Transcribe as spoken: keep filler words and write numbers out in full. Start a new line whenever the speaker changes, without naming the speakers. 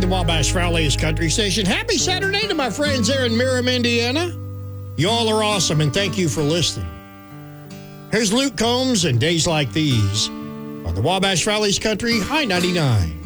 the Wabash Valley's Country Station. Happy Saturday to my friends there in Merrim, Indiana. Y'all are awesome, and thank you for listening. Here's Luke Combs and Days Like These on the Wabash Valley's Country High ninety-nine.